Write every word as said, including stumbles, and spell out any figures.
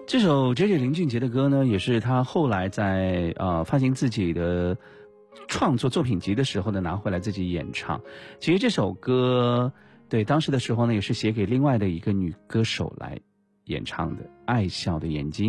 这首 J J 林俊杰的歌呢，也是他后来在呃发行自己的创作作品集的时候呢，拿回来自己演唱。其实这首歌对当时的时候呢，也是写给另外的一个女歌手来演唱的，《爱笑的眼睛》。